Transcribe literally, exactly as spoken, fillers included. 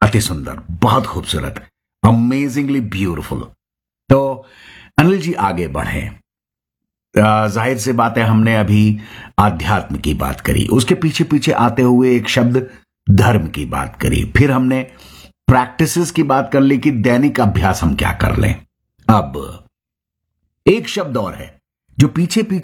अति सुंदर, बहुत खूबसूरत, अमेजिंगली ब्यूटिफुल। तो अनिल जी आगे बढ़े। आ, जाहिर सी बात है, हमने अभी आध्यात्म की बात करी, उसके पीछे पीछे आते हुए एक शब्द धर्म की बात करी, फिर हमने प्रैक्टिसेस की बात कर ली कि दैनिक अभ्यास हम क्या कर लें। अब एक शब्द और है जो पीछे पीछे